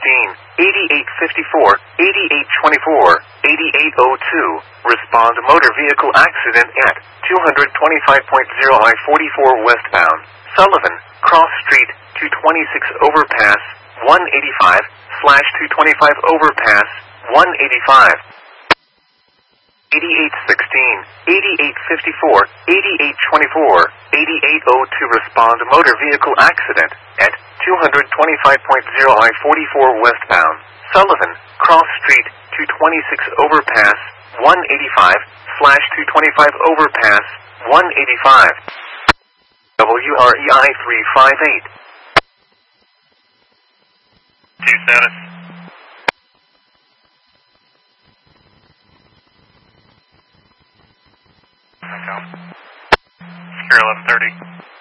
8854, 8824, 8802. Respond motor vehicle accident at 225.0 I-44 westbound. Sullivan, Cross Street, 226 overpass, 185/225 overpass, 185. 8816, 8854, 8824, 8802. Respond motor vehicle accident at 225.0 I-44 westbound. Sullivan, Cross Street, 226 overpass, 185/225 overpass, 185. WREI 358. 2 status. Secure 1130.